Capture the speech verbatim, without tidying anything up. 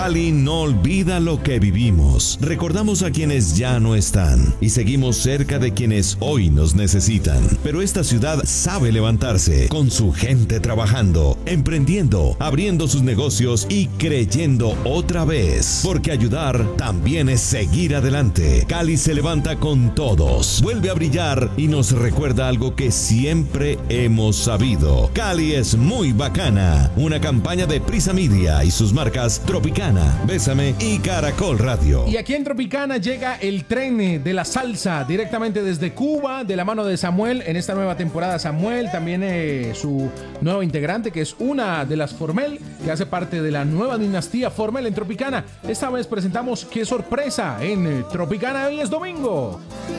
Cali no olvida lo que vivimos. Recordamos a quienes ya no están y seguimos cerca de quienes hoy nos necesitan. Pero esta ciudad sabe levantarse con su gente trabajando, emprendiendo, abriendo sus negocios y creyendo otra vez. Porque ayudar también es seguir adelante. Cali se levanta con todos, vuelve a brillar y nos recuerda algo que siempre hemos sabido. Cali es muy bacana. Una campaña de Prisa Media y sus marcas Tropicana, Bésame y Caracol Radio. Y aquí en Tropicana llega el tren de la salsa directamente desde Cuba, de la mano de Samuel en esta nueva temporada. Samuel, también eh, su nuevo integrante, que es una de las Formel, que hace parte de la nueva dinastía Formel en Tropicana. Esta vez presentamos Qué sorpresa en Tropicana. Hoy es domingo.